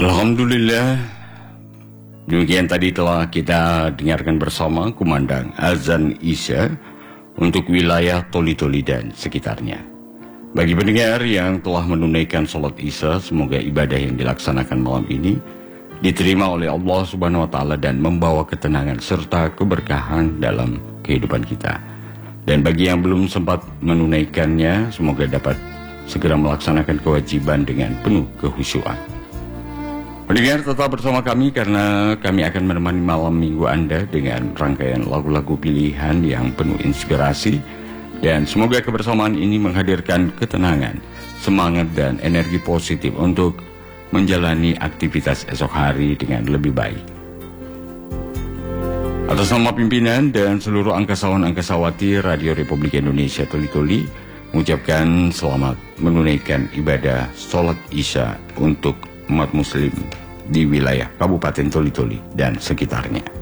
Alhamdulillah, demikian tadi telah kita dengarkan bersama kumandang azan Isya untuk wilayah Toli-Toli dan sekitarnya. Bagi pendengar yang telah menunaikan sholat Isya, semoga ibadah yang dilaksanakan malam ini diterima oleh Allah Subhanahu wa Ta'ala dan membawa ketenangan serta keberkahan dalam kehidupan kita. Dan bagi yang belum sempat menunaikannya, semoga dapat segera melaksanakan kewajiban dengan penuh kehusyuan. Pendengar, tetap bersama kami karena kami akan menemani malam minggu Anda dengan rangkaian lagu-lagu pilihan yang penuh inspirasi. Dan semoga kebersamaan ini menghadirkan ketenangan, semangat dan energi positif untuk menjalani aktivitas esok hari dengan lebih baik. Atas nama pimpinan dan seluruh angkasawan-angkasawati Radio Republik Indonesia Toli-Toli, mengucapkan selamat menunaikan ibadah sholat Isya untuk umat muslim di wilayah Kabupaten Toli-Toli dan sekitarnya.